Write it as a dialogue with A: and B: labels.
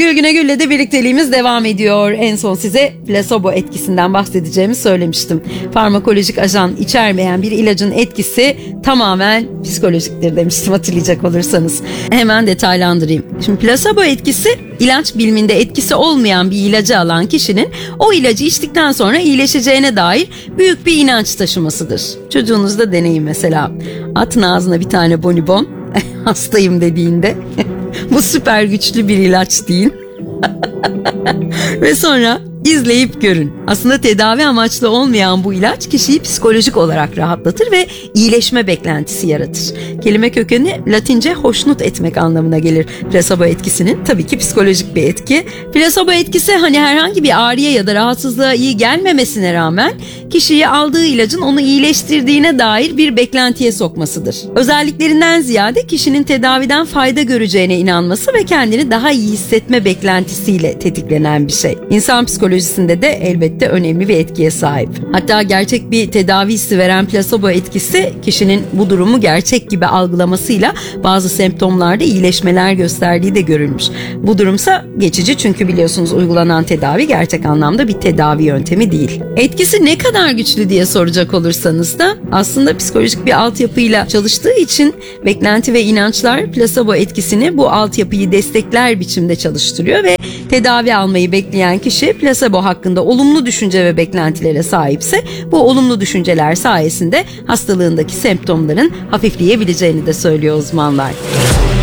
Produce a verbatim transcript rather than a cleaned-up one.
A: Gül Güne Gül'le de birlikteliğimiz devam ediyor. En son size plasebo etkisinden bahsedeceğimi söylemiştim. Farmakolojik ajan içermeyen bir ilacın etkisi tamamen psikolojiktir demiştim, hatırlayacak olursanız. Hemen detaylandırayım. Şimdi plasebo etkisi, ilaç biliminde etkisi olmayan bir ilacı alan kişinin o ilacı içtikten sonra iyileşeceğine dair büyük bir inanç taşımasıdır. Çocuğunuzda deneyin mesela. Atın ağzına bir tane bonibon, hastayım dediğinde bu süper güçlü bir ilaç değil. Ve sonra izleyip görün. Aslında tedavi amaçlı olmayan bu ilaç kişiyi psikolojik olarak rahatlatır ve iyileşme beklentisi yaratır. Kelime kökeni Latince hoşnut etmek anlamına gelir. Plasebo etkisinin tabii ki psikolojik bir etki. Plasebo etkisi hani herhangi bir ağrıya ya da rahatsızlığa iyi gelmemesine rağmen kişiyi aldığı ilacın onu iyileştirdiğine dair bir beklentiye sokmasıdır. Özelliklerinden ziyade kişinin tedaviden fayda göreceğine inanması ve kendini daha iyi hissetme beklentisiyle tetiklenen bir şey. İnsan psikolojisinde de elbette önemli bir etkiye sahip. Hatta gerçek bir tedavi hissi veren plasebo etkisi kişinin bu durumu gerçek gibi algılamasıyla bazı semptomlarda iyileşmeler gösterdiği de görülmüş. Bu durumsa geçici, çünkü biliyorsunuz uygulanan tedavi gerçek anlamda bir tedavi yöntemi değil. Etkisi ne kadar güçlü diye soracak olursanız da aslında psikolojik bir altyapıyla çalıştığı için beklenti ve inançlar plasebo etkisini bu altyapıyı destekler biçimde çalıştırıyor ve tedavi almayı bekleyen kişi plasebo hakkında olumlu düşünce ve beklentilere sahipse bu olumlu düşünceler sayesinde hastalığındaki semptomların hafifleyebileceğini de söylüyor uzmanlar.